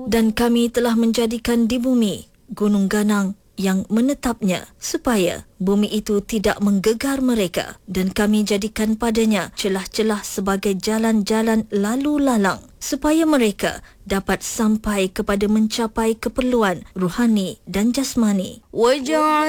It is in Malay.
Dan kami telah menjadikan di bumi gunung ganang yang menetapnya supaya bumi itu tidak menggegar mereka, dan kami jadikan padanya celah-celah sebagai jalan-jalan lalu lalang supaya mereka dapat sampai kepada mencapai keperluan rohani dan jasmani.